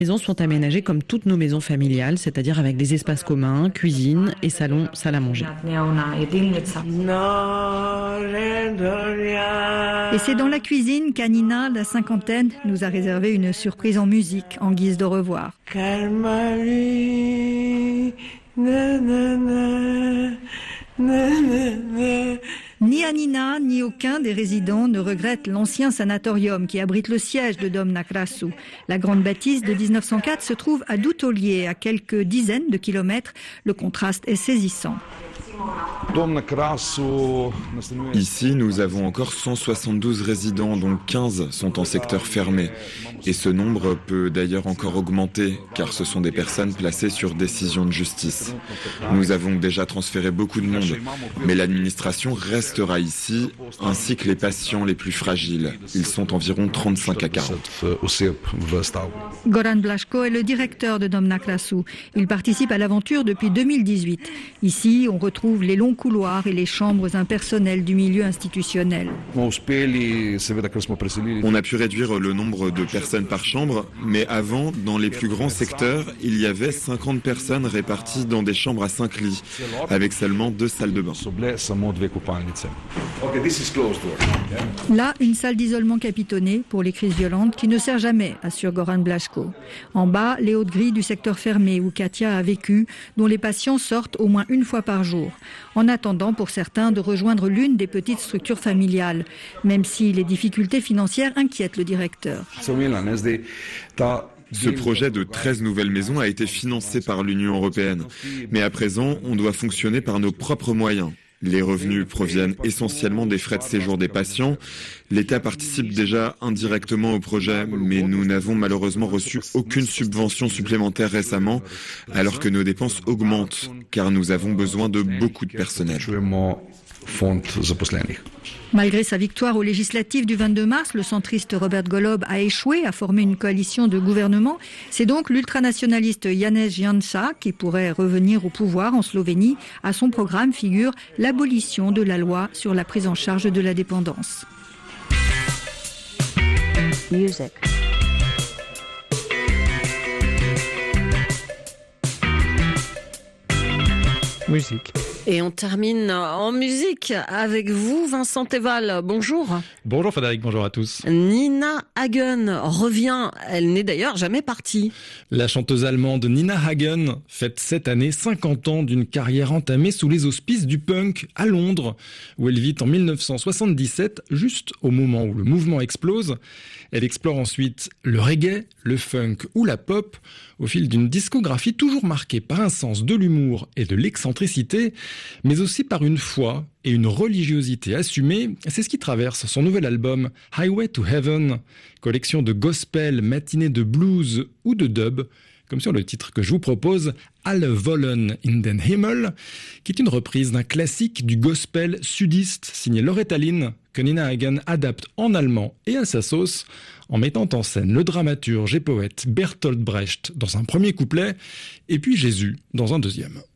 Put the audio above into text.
Les maisons sont aménagées comme toutes nos maisons familiales, c'est-à-dire avec des espaces communs, cuisine et salon, salle à manger. Et c'est dans la cuisine qu'Anina, la cinquantaine, nous a réservé une surprise en musique, en guise de revoir. Ni Anina, ni aucun des résidents ne regrettent l'ancien sanatorium qui abrite le siège de Domna Krasu. La grande bâtisse de 1904 se trouve à Dutolje, à quelques dizaines de kilomètres. Le contraste est saisissant. Ici, nous avons encore 172 résidents, dont 15 sont en secteur fermé. Et ce nombre peut d'ailleurs encore augmenter, car ce sont des personnes placées sur décision de justice. Nous avons déjà transféré beaucoup de monde, mais l'administration restera ici, ainsi que les patients les plus fragiles. Ils sont environ 35 à 40. Goran Blaško est le directeur de Domna Krasu. Il participe à l'aventure depuis 2018. Ici, on retrouve les longs couloirs et les chambres impersonnelles du milieu institutionnel. On a pu réduire le nombre de personnes par chambre, mais avant, dans les plus grands secteurs, il y avait 50 personnes réparties dans des chambres à 5 lits, avec seulement 2 salles de bain. Là, une salle d'isolement capitonnée pour les crises violentes qui ne sert jamais, assure Goran Blaško. En bas, les hautes grilles du secteur fermé où Katia a vécu, dont les patients sortent au moins une fois par jour. En attendant pour certains de rejoindre l'une des petites structures familiales, même si les difficultés financières inquiètent le directeur. Ce projet de 13 nouvelles maisons a été financé par l'Union européenne. Mais à présent, on doit fonctionner par nos propres moyens. Les revenus proviennent essentiellement des frais de séjour des patients. L'État participe déjà indirectement au projet, mais nous n'avons malheureusement reçu aucune subvention supplémentaire récemment, alors que nos dépenses augmentent, car nous avons besoin de beaucoup de personnel. Malgré sa victoire aux législatives du 22 mars, le centriste Robert Golob a échoué à former une coalition de gouvernement. C'est donc l'ultranationaliste Janez Janša qui pourrait revenir au pouvoir en Slovénie. À son programme figure l'abolition de la loi sur la prise en charge de la dépendance. Music. Musique. Et on termine en musique avec vous, Vincent Teval. Bonjour. Bonjour Frédéric, bonjour à tous. Nina Hagen revient. Elle n'est d'ailleurs jamais partie. La chanteuse allemande Nina Hagen fête cette année 50 ans d'une carrière entamée sous les auspices du punk à Londres, où elle vit en 1977, juste au moment où le mouvement explose. Elle explore ensuite le reggae, le funk ou la pop, au fil d'une discographie toujours marquée par un sens de l'humour et de l'excentricité, mais aussi par une foi et une religiosité assumée. C'est ce qui traverse son nouvel album Highway to Heaven, collection de gospel, matinée de blues ou de dub, comme sur le titre que je vous propose, Alle wollen in den Himmel, qui est une reprise d'un classique du gospel sudiste signé Loretta Lynn, que Nina Hagen adapte en allemand et à sa sauce, en mettant en scène le dramaturge et poète Bertolt Brecht dans un premier couplet, et puis Jésus dans un deuxième.